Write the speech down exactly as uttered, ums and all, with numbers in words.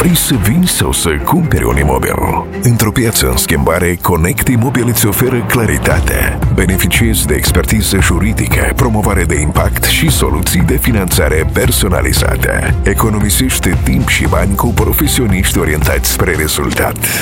Vrei să vin sau să cumperi un imobil? Într-o piață în schimbare, Connect Imobil îți oferă claritate. Beneficiezi de expertiză juridică, promovare de impact și soluții de finanțare personalizate. Economisește timp și bani cu profesioniști orientați spre rezultat.